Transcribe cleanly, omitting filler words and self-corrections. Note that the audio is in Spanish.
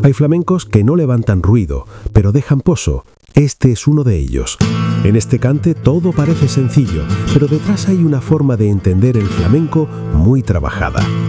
Hay flamencos que no levantan ruido, pero dejan pozo. Este es uno de ellos. En este cante todo parece sencillo, pero detrás hay una forma de entender el flamenco muy trabajada.